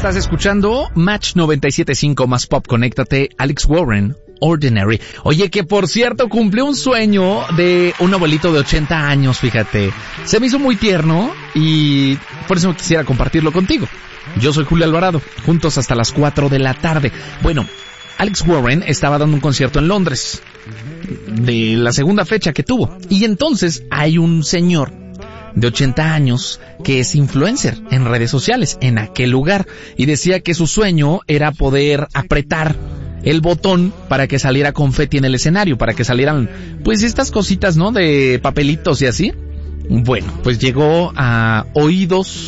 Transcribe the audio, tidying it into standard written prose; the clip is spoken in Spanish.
Estás escuchando Match 97.5 más Pop. Conéctate, Alex Warren, Ordinary. Oye, que por cierto cumplió un sueño de un abuelito de 80 años, fíjate. Se me hizo muy tierno y por eso quisiera compartirlo contigo. Yo soy Julio Alvarado, juntos hasta las 4 de la tarde. Bueno, Alex Warren estaba dando un concierto en Londres, de la segunda fecha que tuvo. Y entonces hay un señor de 80 años que es influencer en redes sociales en aquel lugar y decía que su sueño era poder apretar el botón para que saliera confeti en el escenario, para que salieran pues estas cositas, ¿no?, de papelitos y así. Bueno, pues llegó a oídos